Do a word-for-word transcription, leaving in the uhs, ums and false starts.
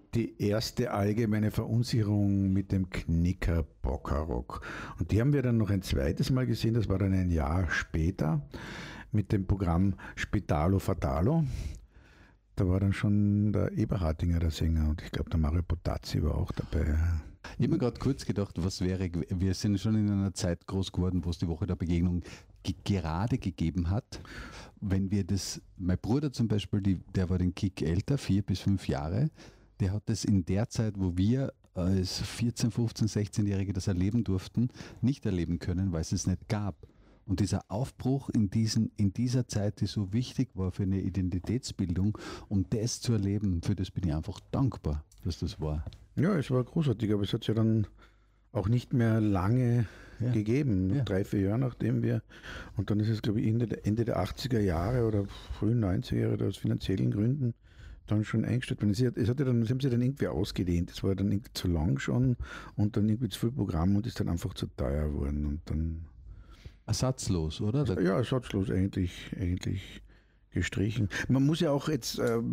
die erste allgemeine Verunsicherung mit dem Knicker Bockarock. Und die haben wir dann noch ein zweites Mal gesehen, das war dann ein Jahr später, mit dem Programm Spitalo Fatalo. Da war dann schon der Eberhardinger der Sänger und ich glaube, der Mario Potazzi war auch dabei. Ich habe mir gerade kurz gedacht, was wäre, wir sind schon in einer Zeit groß geworden, wo es die Woche der Begegnung ge- gerade gegeben hat. Wenn wir das, mein Bruder zum Beispiel, die, der war den Kick älter, vier bis fünf Jahre, der hat das in der Zeit, wo wir als vierzehn, fünfzehn, sechzehnjährige das erleben durften, nicht erleben können, weil es es nicht gab. Und dieser Aufbruch in, diesen, in dieser Zeit, die so wichtig war für eine Identitätsbildung, um das zu erleben, für das bin ich einfach dankbar, dass das war. Ja, es war großartig, aber es hat ja dann auch nicht mehr lange Ja. gegeben, Ja. drei, vier Jahre nachdem wir, und dann ist es, glaube ich, Ende der, Ende der achtziger Jahre oder frühen neunziger Jahre aus finanziellen Gründen dann schon eingestellt worden. Es hat, es hat ja dann, sie haben sich dann irgendwie ausgedehnt, es war dann irgendwie zu lang schon und dann irgendwie zu viel Programm und ist dann einfach zu teuer geworden und dann... Ersatzlos, oder? Da Ja, ersatzlos eigentlich, eigentlich gestrichen. Man muss ja auch jetzt, äh,